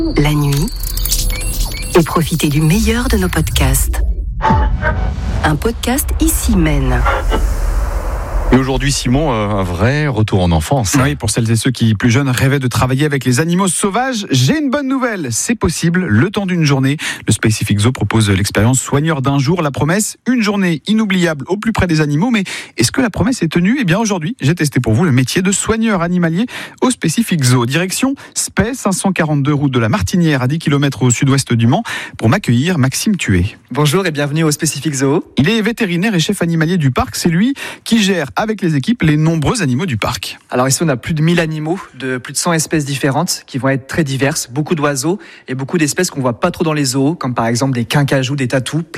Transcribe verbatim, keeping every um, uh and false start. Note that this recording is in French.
la nuit et profitez du meilleur de nos podcasts. Un podcast Ici Mène. Et aujourd'hui, Simon, euh, un vrai retour en enfance. Oui, pour celles et ceux qui, plus jeunes, rêvaient de travailler avec les animaux sauvages, j'ai une bonne nouvelle. C'est possible, le temps d'une journée. Le Specific Zoo propose l'expérience soigneur d'un jour. La promesse, une journée inoubliable au plus près des animaux. Mais est-ce que la promesse est tenue ? Eh bien, aujourd'hui, j'ai testé pour vous le métier de soigneur animalier au Specific Zoo. Direction Spey, cinq cent quarante-deux route de la Martinière, à dix kilomètres au sud-ouest du Mans, pour m'accueillir Maxime Tué. Bonjour et bienvenue au Specific Zoo. Il est vétérinaire et chef animalier du parc. C'est lui qui gère avec les équipes les nombreux animaux du parc. Alors ici on a plus de mille animaux de plus de cent espèces différentes qui vont être très diverses, beaucoup d'oiseaux et beaucoup d'espèces qu'on voit pas trop dans les zoos, comme par exemple des quincajous, des tatous.